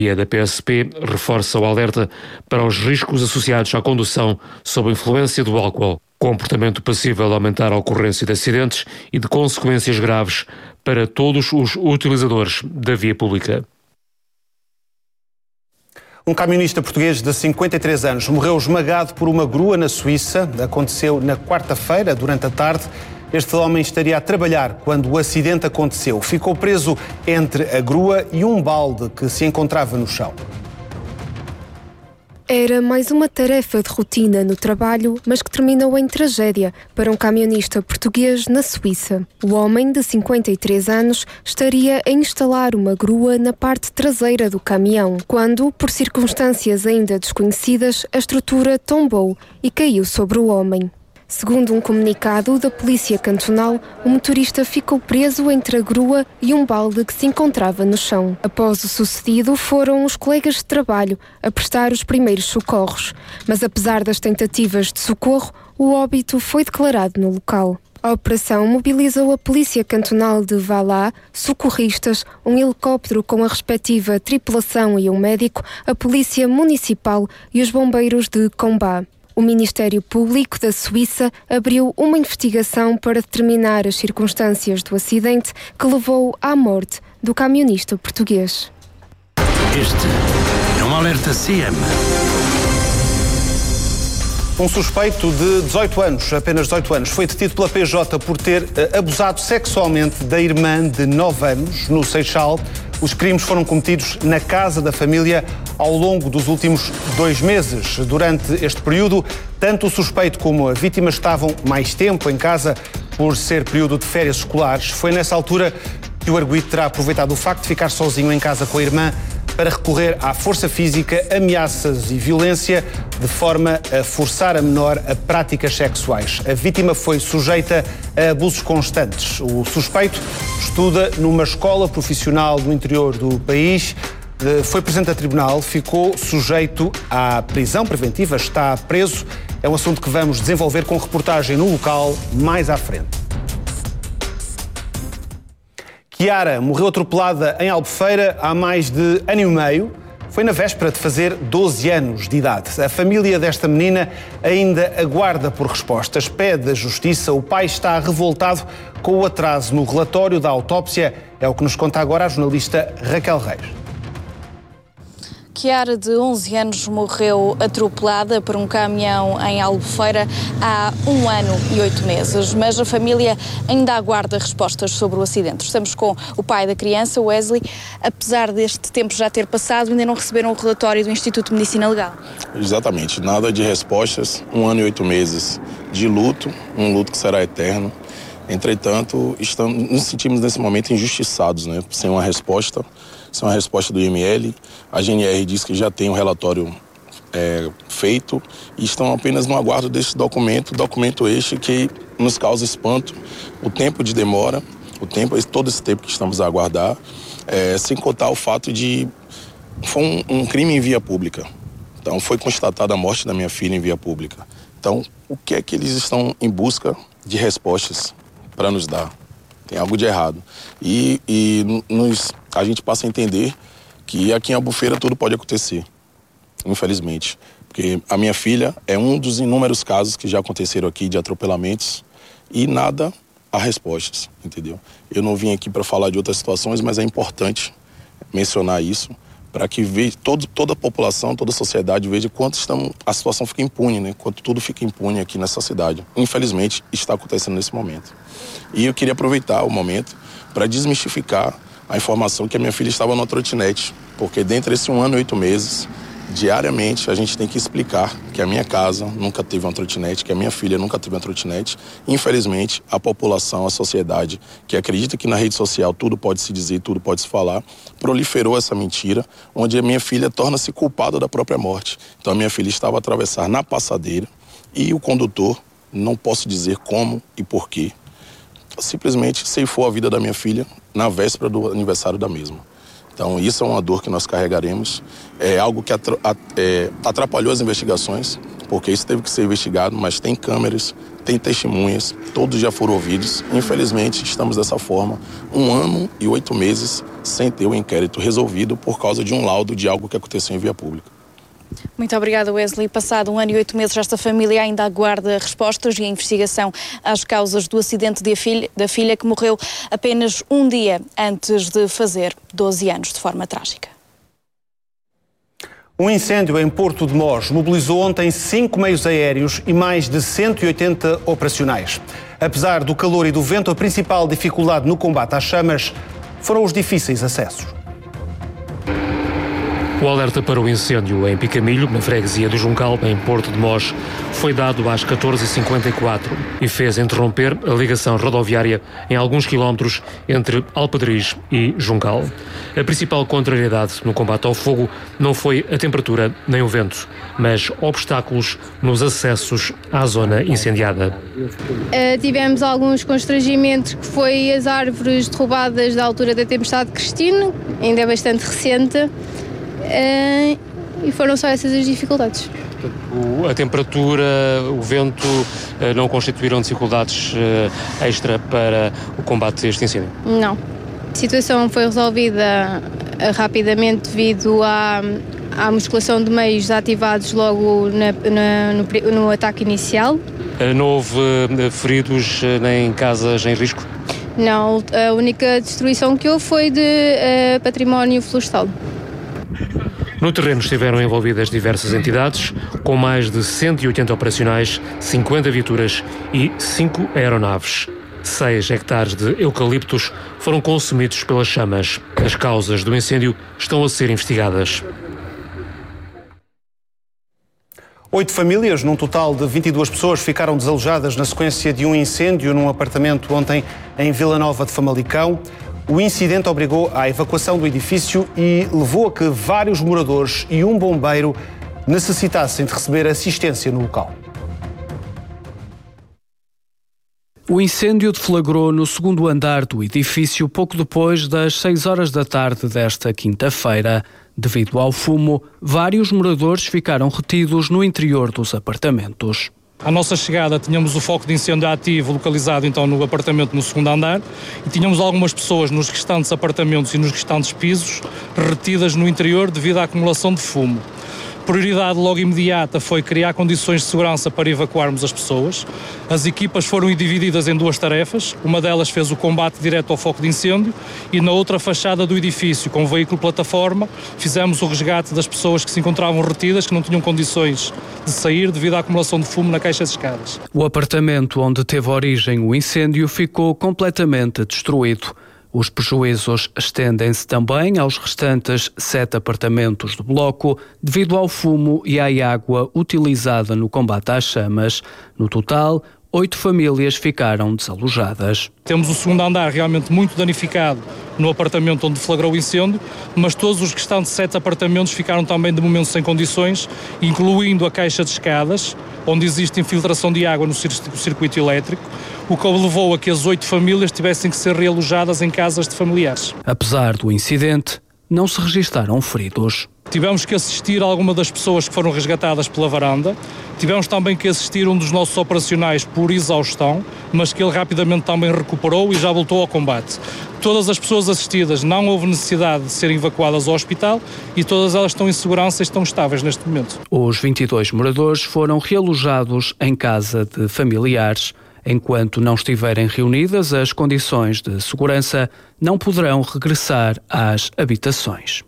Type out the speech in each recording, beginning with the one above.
E a da PSP reforça o alerta para os riscos associados à condução sob a influência do álcool, comportamento passível de aumentar a ocorrência de acidentes e de consequências graves para todos os utilizadores da via pública. Um camionista português de 53 anos morreu esmagado por uma grua na Suíça. Aconteceu na quarta-feira, durante a tarde. Este homem estaria a trabalhar quando o acidente aconteceu. Ficou preso entre a grua e um balde que se encontrava no chão. Era mais uma tarefa de rotina no trabalho, mas que terminou em tragédia para um camionista português na Suíça. O homem, de 53 anos, estaria a instalar uma grua na parte traseira do caminhão, quando, por circunstâncias ainda desconhecidas, a estrutura tombou e caiu sobre o homem. Segundo um comunicado da Polícia Cantonal, o motorista ficou preso entre a grua e um balde que se encontrava no chão. Após o sucedido, foram os colegas de trabalho a prestar os primeiros socorros, mas apesar das tentativas de socorro, o óbito foi declarado no local. A operação mobilizou a Polícia Cantonal de Valais, socorristas, um helicóptero com a respectiva tripulação e um médico, a Polícia Municipal e os bombeiros de Combat. O Ministério Público da Suíça abriu uma investigação para determinar as circunstâncias do acidente que levou à morte do camionista português. Este é um alerta CM. Um suspeito de 18 anos, apenas 18 anos, foi detido pela PJ por ter abusado sexualmente da irmã de 9 anos, no Seixal. Os crimes foram cometidos na casa da família ao longo dos últimos 2 meses. Durante este período, tanto o suspeito como a vítima estavam mais tempo em casa por ser período de férias escolares. Foi nessa altura que o arguido terá aproveitado o facto de ficar sozinho em casa com a irmã para recorrer à força física, ameaças e violência, de forma a forçar a menor a práticas sexuais. A vítima foi sujeita a abusos constantes. O suspeito estuda numa escola profissional do interior do país, foi presente a tribunal, ficou sujeito à prisão preventiva, está preso. É um assunto que vamos desenvolver com reportagem no local mais à frente. Chiara morreu atropelada em Albufeira há mais de ano e meio. Foi na véspera de fazer 12 anos de idade. A família desta menina ainda aguarda por respostas. Pede à justiça. O pai está revoltado com o atraso no relatório da autópsia. É o que nos conta agora a jornalista Raquel Reis. Chiara, de 11 anos, morreu atropelada por um caminhão em Albufeira há 1 ano e 8 meses, mas a família ainda aguarda respostas sobre o acidente. Estamos com o pai da criança, Wesley. Apesar deste tempo já ter passado, ainda não receberam o relatório do Instituto de Medicina Legal? Exatamente, nada de respostas, 1 ano e 8 meses de luto, um luto que será eterno. Entretanto, nos sentimos nesse momento injustiçados, né? Sem uma resposta do IML. A GNR diz que já tem um relatório feito e estão apenas no aguardo desse documento este que nos causa espanto, o tempo de demora, todo esse tempo que estamos a aguardar, sem contar o fato de foi um crime em via pública. Então, foi constatada a morte da minha filha em via pública. Então, o que é que eles estão em busca de respostas para nos dar? Tem algo de errado. A gente passa a entender que aqui em Albufeira tudo pode acontecer, infelizmente. Porque a minha filha é um dos inúmeros casos que já aconteceram aqui de atropelamentos e nada há respostas, entendeu? Eu não vim aqui para falar de outras situações, mas é importante mencionar isso para que veja, toda a população, toda a sociedade veja quanto a situação fica impune, né? Quanto tudo fica impune aqui nessa cidade. Infelizmente, está acontecendo nesse momento. E eu queria aproveitar o momento para desmistificar a informação que a minha filha estava no trotinete, porque dentro desse 1 ano e 8 meses, diariamente a gente tem que explicar que a minha casa nunca teve uma trotinete, que a minha filha nunca teve uma trotinete. Infelizmente, a população, a sociedade, que acredita que na rede social tudo pode se dizer, tudo pode se falar, proliferou essa mentira, onde a minha filha torna-se culpada da própria morte. Então a minha filha estava a atravessar na passadeira e o condutor, não posso dizer como e porquê, simplesmente ceifou a vida da minha filha na véspera do aniversário da mesma. Então, isso é uma dor que nós carregaremos. É algo que atrapalhou as investigações, porque isso teve que ser investigado, mas tem câmeras, tem testemunhas, todos já foram ouvidos. Infelizmente, estamos dessa forma, 1 ano e 8 meses sem ter o inquérito resolvido por causa de um laudo de algo que aconteceu em via pública. Muito obrigada, Wesley. Passado 1 ano e 8 meses, esta família ainda aguarda respostas e a investigação às causas do acidente da filha que morreu apenas um dia antes de fazer 12 anos de forma trágica. Um incêndio em Porto de Mós mobilizou ontem 5 meios aéreos e mais de 180 operacionais. Apesar do calor e do vento, a principal dificuldade no combate às chamas foram os difíceis acessos. O alerta para o incêndio em Picamilho, na freguesia do Juncal, em Porto de Mós, foi dado às 14h54 e fez interromper a ligação rodoviária em alguns quilómetros entre Alpedriz e Juncal. A principal contrariedade no combate ao fogo não foi a temperatura nem o vento, mas obstáculos nos acessos à zona incendiada. Tivemos alguns constrangimentos, que foi as árvores derrubadas da altura da tempestade Cristine, ainda é bastante recente. E foram só essas as dificuldades. A temperatura, o vento não constituíram dificuldades extra para o combate a este incêndio? Não. A situação foi resolvida rapidamente devido à musculação de meios ativados logo no ataque inicial. Não houve feridos nem casas em risco? Não, a única destruição que houve foi de património florestal. No terreno estiveram envolvidas diversas entidades, com mais de 180 operacionais, 50 viaturas e 5 aeronaves. 6 hectares de eucaliptos foram consumidos pelas chamas. As causas do incêndio estão a ser investigadas. 8 famílias, num total de 22 pessoas, ficaram desalojadas na sequência de um incêndio num apartamento ontem em Vila Nova de Famalicão. O incidente obrigou à evacuação do edifício e levou a que vários moradores e um bombeiro necessitassem de receber assistência no local. O incêndio deflagrou no segundo andar do edifício pouco depois das 6 horas da tarde desta quinta-feira. Devido ao fumo, vários moradores ficaram retidos no interior dos apartamentos. À nossa chegada tínhamos o foco de incêndio ativo localizado então no apartamento no segundo andar e tínhamos algumas pessoas nos restantes apartamentos e nos restantes pisos retidas no interior devido à acumulação de fumo. Prioridade logo imediata foi criar condições de segurança para evacuarmos as pessoas. As equipas foram divididas em 2 tarefas. Uma delas fez o combate direto ao foco de incêndio e na outra fachada do edifício, com o veículo plataforma, fizemos o resgate das pessoas que se encontravam retidas, que não tinham condições de sair devido à acumulação de fumo na caixa de escadas. O apartamento onde teve origem o incêndio ficou completamente destruído. Os prejuízos estendem-se também aos restantes 7 apartamentos do bloco, devido ao fumo e à água utilizada no combate às chamas. No total, 8 famílias ficaram desalojadas. Temos o segundo andar realmente muito danificado no apartamento onde flagrou o incêndio, mas todos os restantes 7 apartamentos ficaram também de momento sem condições, incluindo a caixa de escadas, onde existe infiltração de água no circuito elétrico, o que levou a que as 8 famílias tivessem que ser realojadas em casas de familiares. Apesar do incidente, não se registaram feridos. Tivemos que assistir a alguma das pessoas que foram resgatadas pela varanda. Tivemos também que assistir um dos nossos operacionais por exaustão, mas que ele rapidamente também recuperou e já voltou ao combate. Todas as pessoas assistidas não houve necessidade de serem evacuadas ao hospital e todas elas estão em segurança e estão estáveis neste momento. Os 22 moradores foram realojados em casa de familiares. Enquanto não estiverem reunidas as condições de segurança, não poderão regressar às habitações.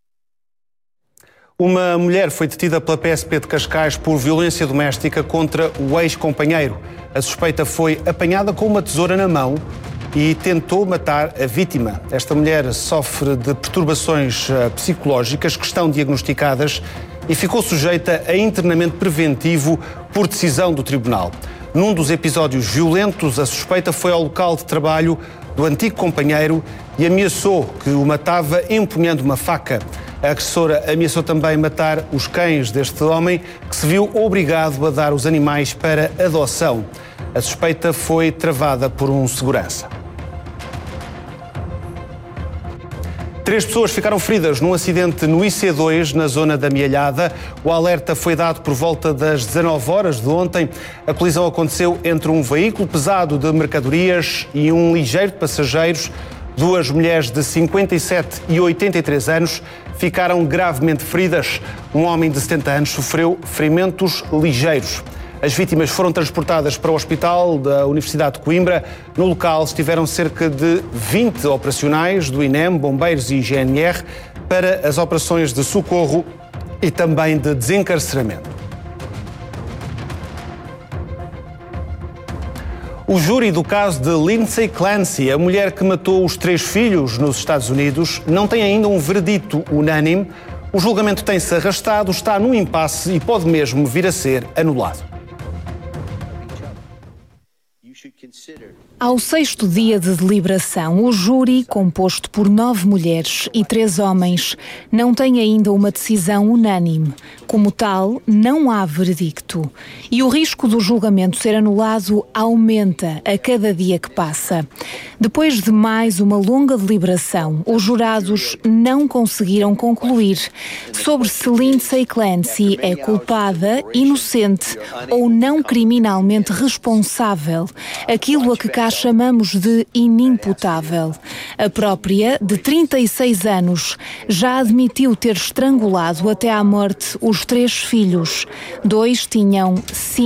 Uma mulher foi detida pela PSP de Cascais por violência doméstica contra o ex-companheiro. A suspeita foi apanhada com uma tesoura na mão e tentou matar a vítima. Esta mulher sofre de perturbações psicológicas que estão diagnosticadas e ficou sujeita a internamento preventivo por decisão do tribunal. Num dos episódios violentos, a suspeita foi ao local de trabalho do antigo companheiro e ameaçou que o matava empunhando uma faca. A agressora ameaçou também matar os cães deste homem, que se viu obrigado a dar os animais para adoção. A suspeita foi travada por um segurança. 3 pessoas ficaram feridas num acidente no IC2, na zona da Mielhada. O alerta foi dado por volta das 19 horas de ontem. A colisão aconteceu entre um veículo pesado de mercadorias e um ligeiro de passageiros. Duas mulheres de 57 e 83 anos ficaram gravemente feridas. Um homem de 70 anos sofreu ferimentos ligeiros. As vítimas foram transportadas para o hospital da Universidade de Coimbra. No local estiveram cerca de 20 operacionais do INEM, bombeiros e GNR para as operações de socorro e também de desencarceramento. O júri do caso de Lindsay Clancy, a mulher que matou os 3 filhos nos Estados Unidos, não tem ainda um veredito unânime. O julgamento tem-se arrastado, está num impasse e pode mesmo vir a ser anulado. Ao 6º dia de deliberação, o júri, composto por 9 mulheres e 3 homens, não tem ainda uma decisão unânime. Como tal, não há veredicto. E o risco do julgamento ser anulado aumenta a cada dia que passa. Depois de mais uma longa deliberação, os jurados não conseguiram concluir sobre se Lindsay Clancy é culpada, inocente ou não criminalmente responsável, aquilo a que cá chamamos de inimputável. A própria, de 36 anos, já admitiu ter estrangulado até à morte os 3 filhos. 2 tinham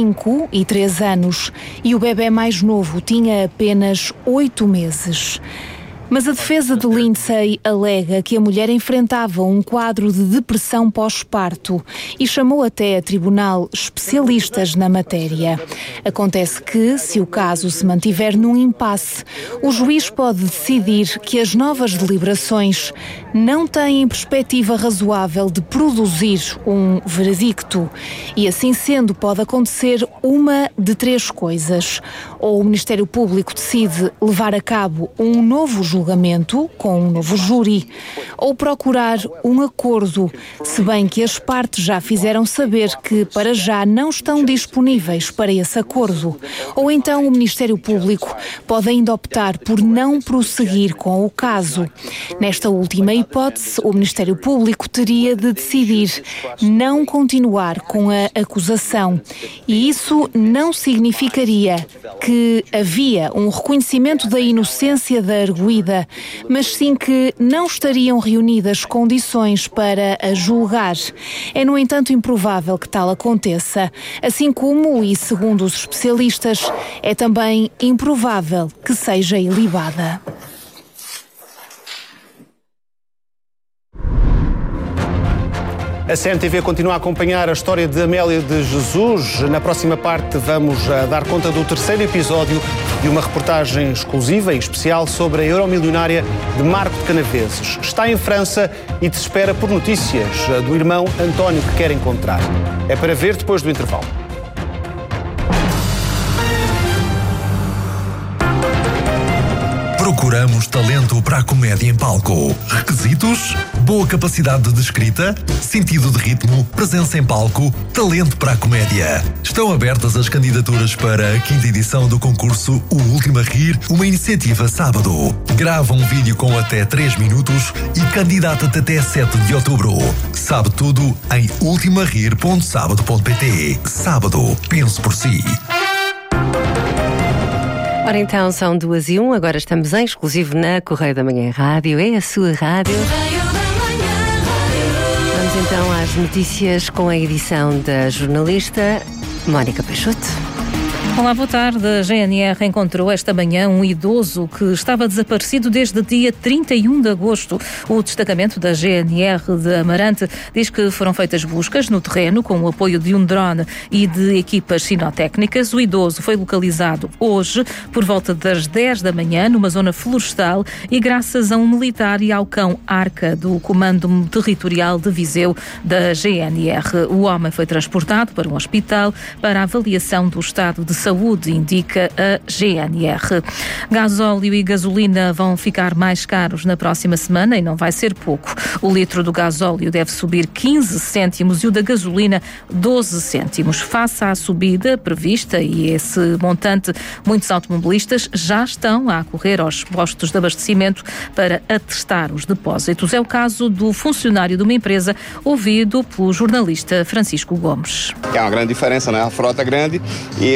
5 e 3 anos e o bebê mais novo tinha apenas 8 meses. Mas a defesa de Lindsay alega que a mulher enfrentava um quadro de depressão pós-parto e chamou até a tribunal especialistas na matéria. Acontece que, se o caso se mantiver num impasse, o juiz pode decidir que as novas deliberações não têm perspectiva razoável de produzir um veredicto. E assim sendo, pode acontecer uma de 3 coisas. Ou o Ministério Público decide levar a cabo um novo julgamento com um novo júri, ou procurar um acordo, se bem que as partes já fizeram saber que para já não estão disponíveis para esse acordo. Ou então o Ministério Público pode ainda optar por não prosseguir com o caso. Nesta última hipótese, o Ministério Público teria de decidir não continuar com a acusação. E isso não significaria que havia um reconhecimento da inocência da arguida, mas sim que não estariam reunidas condições para a julgar. É, no entanto, improvável que tal aconteça, assim como, e segundo os especialistas, é também improvável que seja ilibada. A CMTV continua a acompanhar a história de Amélia de Jesus. Na próxima parte vamos dar conta do 3º episódio de uma reportagem exclusiva e especial sobre a euromilionária de Marco de Canaveses. Está em França e desespera por notícias do irmão António que quer encontrar. É para ver depois do intervalo. Procuramos talento para a comédia em palco. Requisitos? Boa capacidade de escrita, sentido de ritmo, presença em palco, talento para a comédia. Estão abertas as candidaturas para a 5ª edição do concurso O Último a Rir, uma iniciativa sábado. Grava um vídeo com até 3 minutos e candidata-te até 7 de outubro. Sabe tudo em ultimarir.sábado.pt. Sábado, pense por si. Ora então, são 2h01, agora estamos em exclusivo na Correio da Manhã Rádio, é a sua rádio. Vamos então às notícias com a edição da jornalista Mónica Peixoto. Olá, boa tarde. A GNR encontrou esta manhã um idoso que estava desaparecido desde dia 31 de agosto. O destacamento da GNR de Amarante diz que foram feitas buscas no terreno com o apoio de um drone e de equipas sinotécnicas. O idoso foi localizado hoje por volta das 10 da manhã numa zona florestal e graças a um militar e ao cão Arca do Comando Territorial de Viseu da GNR. O homem foi transportado para um hospital para avaliação do estado de saúde, indica a GNR. Gasóleo e gasolina vão ficar mais caros na próxima semana e não vai ser pouco. O litro do gasóleo deve subir 15 cêntimos e o da gasolina 12 cêntimos. Face à subida prevista e esse montante, muitos automobilistas já estão a correr aos postos de abastecimento para atestar os depósitos. É o caso do funcionário de uma empresa ouvido pelo jornalista Francisco Gomes. É uma grande diferença, né? A frota é grande e a cada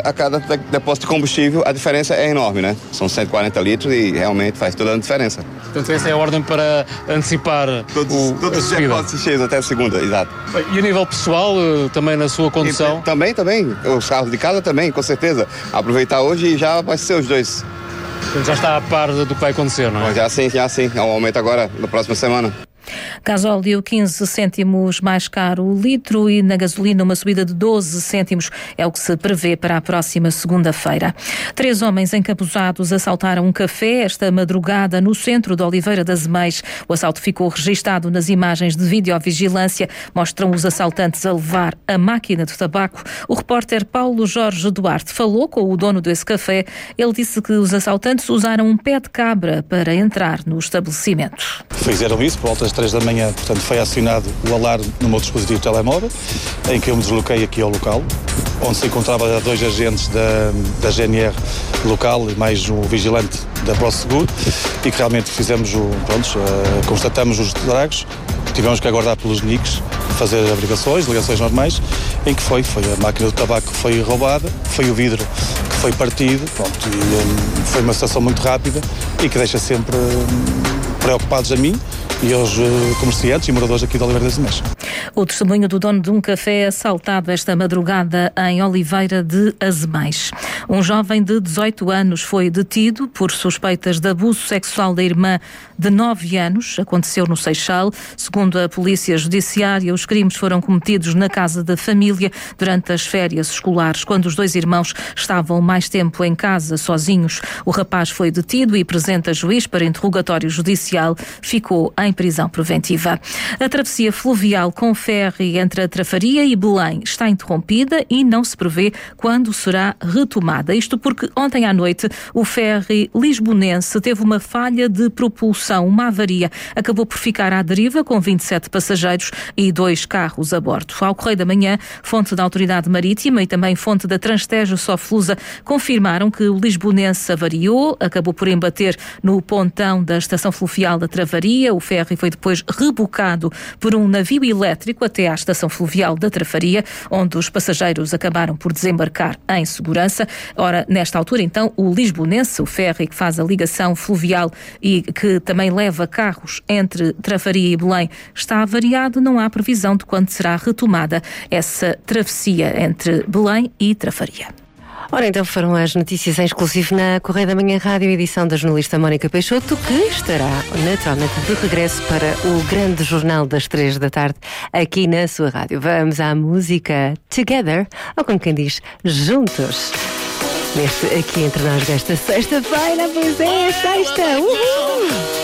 a cada depósito de combustível a diferença é enorme, né? São 140 litros e realmente faz toda a diferença. Portanto, essa é a ordem para antecipar todos os depósitos cheios até a segunda, exato. E a nível pessoal, também na sua condução? Também. Os carros de casa também, com certeza. Aproveitar hoje e já vai ser os dois. Já está a par do que vai acontecer, não é? Já sim. É um aumento agora, na próxima semana. Gasóleo 15 cêntimos mais caro o litro e na gasolina uma subida de 12 cêntimos é o que se prevê para a próxima segunda-feira. 3 homens encapuzados assaltaram um café esta madrugada no centro de Oliveira das Meias. O assalto ficou registado nas imagens de videovigilância. Mostram os assaltantes a levar a máquina de tabaco. O repórter Paulo Jorge Duarte falou com o dono desse café. Ele disse que os assaltantes usaram um pé de cabra para entrar no estabelecimento. Fizeram isso por volta das 3 da manhã, portanto foi acionado o alarme no meu dispositivo de telemóvel, em que eu me desloquei aqui ao local, onde se encontrava já 2 agentes da GNR local e mais um vigilante da ProSeguro, e que realmente fizemos constatamos os estragos, tivemos que aguardar pelos NICs, fazer averiguações, ligações normais, em que foi a máquina do tabaco que foi roubada, foi o vidro que foi partido, e foi uma situação muito rápida e que deixa sempre preocupados a mim e aos comerciantes e moradores aqui de Oliveira das Meias. O testemunho do dono de um café assaltado esta madrugada em Oliveira de Azemais. Um jovem de 18 anos foi detido por suspeitas de abuso sexual da irmã de 9 anos. Aconteceu no Seixal. Segundo a Polícia Judiciária, os crimes foram cometidos na casa da família durante as férias escolares, quando os 2 irmãos estavam mais tempo em casa sozinhos. O rapaz foi detido e presente a juiz para interrogatório judicial. Ficou em prisão preventiva. A travessia fluvial com ferry entre a Trafaria e Belém está interrompida e não se prevê quando será retomada. Isto porque ontem à noite o ferry lisbonense teve uma falha de propulsão, uma avaria. Acabou por ficar à deriva com 27 passageiros e 2 carros a bordo. Ao Correio da Manhã, fonte da Autoridade Marítima e também fonte da Transtejo Soflusa confirmaram que o lisbonense avariou, acabou por embater no pontão da estação fluvial da Travaria. O ferry foi depois rebocado por um navio elétrico até à estação fluvial da Trafaria, onde os passageiros acabaram por desembarcar em segurança. Ora, nesta altura, então, o lisbonense, o ferry que faz a ligação fluvial e que também leva carros entre Trafaria e Belém, está avariado. Não há previsão de quando será retomada essa travessia entre Belém e Trafaria. Ora, então foram as notícias em exclusivo na Correio da Manhã Rádio, edição da jornalista Mónica Peixoto, que estará naturalmente de regresso para o grande jornal das 3 da tarde aqui na sua rádio. Vamos à música Together, ou como quem diz, juntos. Neste Aqui Entre Nós desta sexta-feira, pois é, sexta! Uhul!